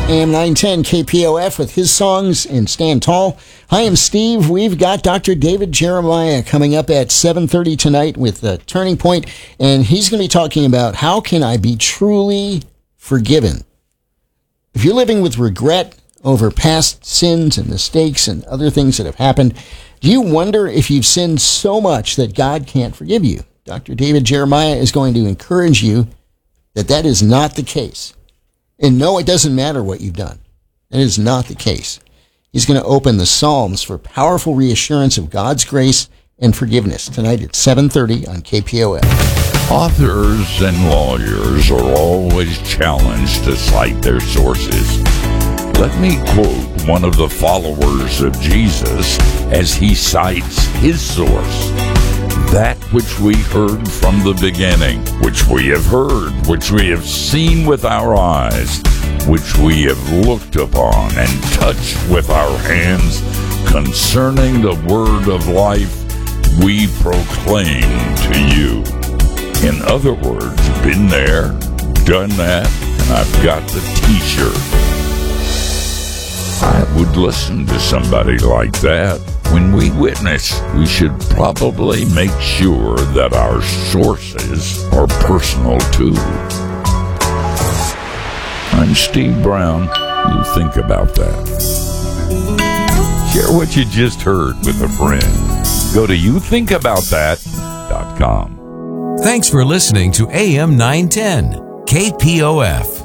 AM 910 KPOF with his songs and Stand Tall. Hi, I'm Steve. We've got Dr. David Jeremiah coming up at 7:30 tonight with Turning Point, and he's going to be talking about how can I be truly forgiven. If you're living with regret over past sins and mistakes and other things that have happened, do you wonder if you've sinned so much that God can't forgive you? Dr. David Jeremiah is going to encourage you that that is not the case. And no, it doesn't matter what you've done. That is not the case. He's going to open the Psalms for powerful reassurance of God's grace and forgiveness tonight at 7:30 on KPOF. Authors and lawyers are always challenged to cite their sources. Let me quote one of the followers of Jesus as he cites his source. That which we heard from the beginning, which we have heard, which we have seen with our eyes, which we have looked upon and touched with our hands, concerning the word of life, we proclaim to you. In other words, been there, done that, and I've got the t-shirt. I would listen to somebody like that. When we witness, we should probably make sure that our sources are personal too. I'm Steve Brown. You think about that. Share what you just heard with a friend. Go to youthinkaboutthat.com. Thanks for listening to AM 910 KPOF.